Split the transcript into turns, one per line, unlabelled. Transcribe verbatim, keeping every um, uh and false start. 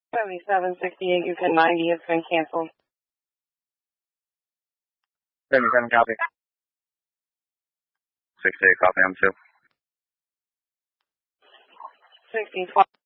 seventy-seven sixty-eight, you can ninety has been canceled.
seventy-seven, copy. sixty-eight, copy, I'm two.
sixty-five.